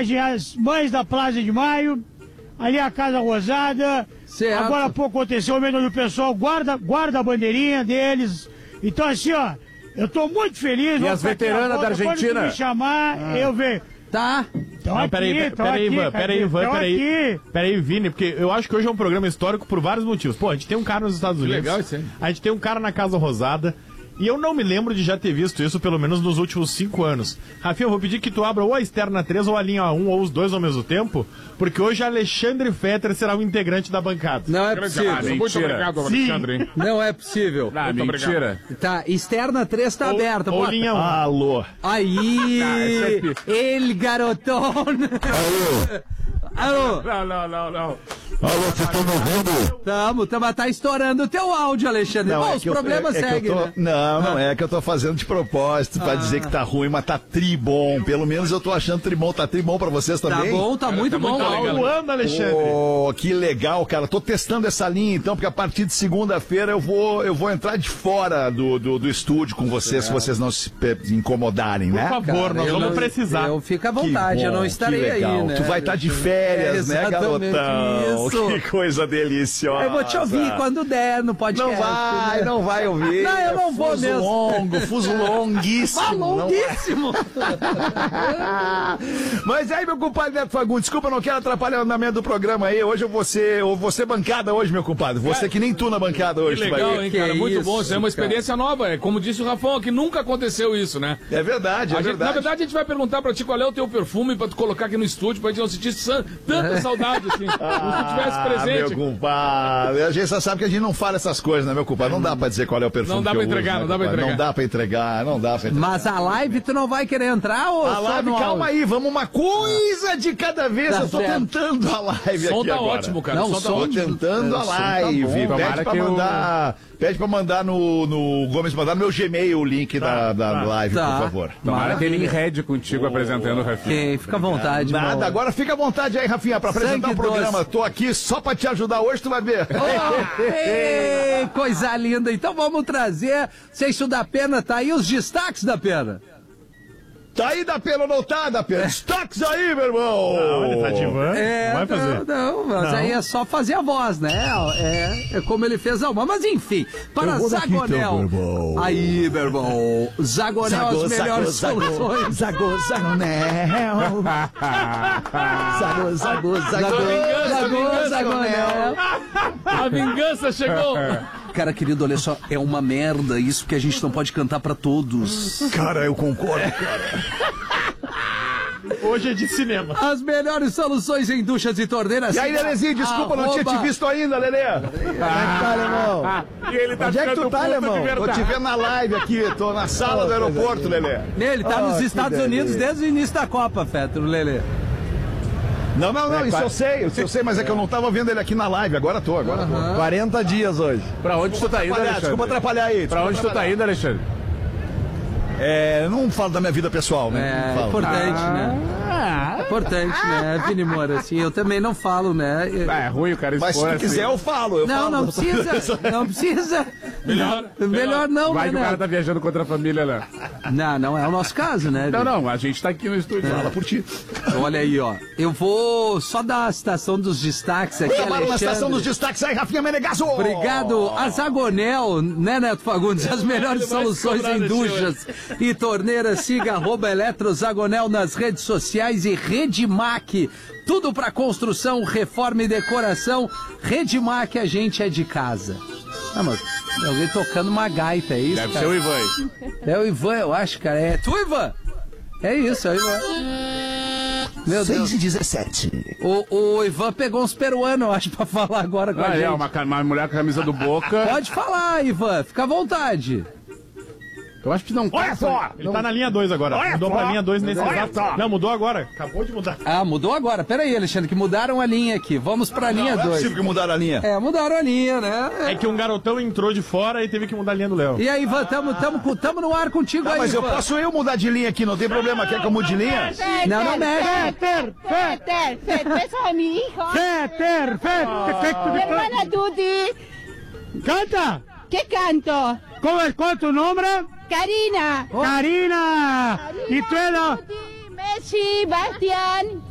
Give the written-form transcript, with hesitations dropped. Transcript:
homenagem às mães da Plaza de Maio, ali a Casa Rosada. Certo. Agora há pouco aconteceu o menos do pessoal, guarda a bandeirinha deles. Então assim, ó, eu tô muito feliz. E as veteranas da Argentina? Quando me chamar, eu venho. Tá. Não, peraí, Vini, porque eu acho que hoje é um programa histórico por vários motivos. Pô, a gente tem um cara nos Estados Unidos. Legal isso aí. A gente tem um cara na Casa Rosada. E eu não me lembro de já ter visto isso, pelo menos nos últimos 5 anos. Rafinha, eu vou pedir que tu abra ou a externa 3 ou a linha 1, ou os dois ao mesmo tempo, porque hoje Alexandre Fetter será o integrante da bancada. Não é possível. Muito obrigado, Alexandre, hein? Não é possível. Mentira. Tá, externa 3 tá aberta. Ou linha 1. Alô. Aí, ele garotão. Alô. Não. Alô, vocês estão me ouvindo? Tamo, tá estourando o teu áudio, Alexandre. Bom, os problemas seguem, né? Não, é que eu tô fazendo de propósito pra dizer que tá ruim, mas tá tribom. Pelo menos eu tô achando tribom. Tá tribom pra vocês também? Tá bom, tá muito bom. Tá voando, Alexandre. Oh, que legal, cara. Tô testando essa linha, então, porque a partir de segunda-feira eu vou entrar de fora do estúdio com vocês, se vocês não se incomodarem, né? Por favor, nós vamos precisar. Eu fico à vontade, eu não estarei aí, né? Tu vai estar de férias, né, garotão? Isso. Que coisa deliciosa. Eu vou te ouvir quando der no podcast. Não vai ouvir. Não, eu não vou mesmo. Fuso longuíssimo. Longuíssimo. Mas aí, meu compadre Neto Fagundes, desculpa, eu não quero atrapalhar o andamento do programa aí. Hoje eu vou ser bancada hoje, meu compadre. Você que nem tu na bancada hoje. Que legal, hein, cara? Muito isso, bom. Isso é uma experiência nova. É como disse o Rafão, que nunca aconteceu isso, né? É verdade, Na verdade, a gente vai perguntar pra ti qual é o teu perfume pra tu colocar aqui no estúdio, pra gente não sentir tanta saudade, assim. Como se tivesse presente. Meu compadre, a gente só sabe que a gente não fala essas coisas, né, meu compadre? Não dá pra dizer qual é o perfume. Não dá pra entregar, não dá pra entregar. Não dá pra entregar. Mas a live tu não vai querer entrar ou A live, calma aí, vamos uma coisa de cada vez. Tá Eu tô certo. tentando a live Som aqui tá agora. ótimo, cara. Não, O som tá som- ótimo. Tentando a live. Pede pra mandar no Gomes, mandar no meu Gmail o link da live, Tá. por favor. Tomara que ele enrede contigo apresentando o Rafinha. Ok, fica à vontade, Nada, irmão. agora fica à vontade aí, Rafinha, pra apresentar Sangue o programa. doce. Tô aqui só pra te ajudar hoje, tu vai ver. Ei, coisa linda. Então vamos trazer, se isso dá pena, tá aí os destaques da pena. Tá aí da pena ou não tá, da pena? Destaques aí, meu irmão! Não, ele tá ativando. É, Vai fazer. Não, mas aí é só fazer a voz, né? É como ele fez a uma. Mas enfim, para Zagonel. Aí, meu irmão. Zagonel, as melhores soluções. Zagonel. Zagonel. A vingança chegou! Cara, querido, olha só, é uma merda isso que a gente não pode cantar pra todos. Cara, eu concordo, cara. Hoje é de cinema. As melhores soluções em duchas e torneiras. E aí, Lelezinho, desculpa, não tinha te visto ainda, Lelê. E ele tá Onde é que ficando tu tá, puto de alemão? Tô verdade. te vendo na live aqui, tô na sala do aeroporto, Lelê. Ele tá nos Estados Unidos desde o início da Copa, Fetter, o Lelê. Não, isso eu sei, mas é que eu não tava vendo ele aqui na live, agora tô. 40 dias hoje. Pra onde tu tá indo, Alexandre? Desculpa atrapalhar aí. Pra onde tu tá indo, Alexandre? Não falo da minha vida pessoal, né? É Não falo. importante, né? Importante, né, Vini Moura? Assim, eu também não falo, né? É ruim o cara expor Mas se tu assim. quiser, eu falo. Não precisa. Não precisa. Melhor não, Vai que o né? cara tá viajando contra a família, né? Não é o nosso caso, né? Não, a gente tá aqui no estúdio. Fala por ti. Olha aí, ó. Eu vou só dar a citação dos destaques aqui, Para uma Alexandre. estação dos destaques aí, Rafinha Menegasso. Obrigado, a Zagonel, né, Neto Fagundes? As melhores soluções em duchas e torneiras. Siga @eletrozagonel nas redes sociais e Redmac. Tudo para construção, reforma e decoração. Redmac, a gente é de casa. Ah, mas alguém tocando uma gaita, é isso? Deve cara? ser o Ivan aí. É o Ivan, eu acho, cara. É tu, Ivan? É isso, é o Ivan. Meu Deus. 6:17. O Ivan pegou uns peruanos, eu acho, pra falar agora com a gente. Uma mulher com a camisa do Boca. Pode falar, Ivan, fica à vontade. Eu acho que não. Olha só! Ele tá na linha 2 agora. Mudou pra linha 2 nesse exato. Não, mudou agora. Acabou de mudar. Ah, mudou agora. Pera aí, Alexandre, que mudaram a linha aqui. Vamos pra linha 2. Não é possível que mudaram a linha. Mudaram a linha, né? É que um garotão entrou de fora e teve que mudar a linha do Léo. E aí, Ivan, tamo no ar contigo aí, Mas eu Ivan. posso mudar de linha aqui, não tem problema. Quer que eu mude de linha? Não mexe. Fetter, beso a mi hijo. Fetter. Hermana Tuti, Canta. ¿qué canto? ¿Cuál es tu nombre? Karina. Karina. Y tú eres... Tuti, Messi, Bastián.